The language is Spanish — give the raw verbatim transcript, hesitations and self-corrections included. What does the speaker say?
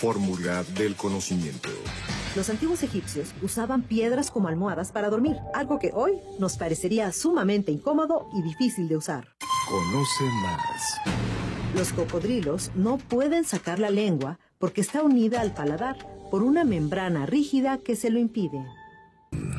fórmula del conocimiento. Los antiguos egipcios usaban piedras como almohadas para dormir, algo que hoy nos parecería sumamente incómodo y difícil de usar. Conoce más. Los cocodrilos no pueden sacar la lengua porque está unida al paladar por una membrana rígida que se lo impide.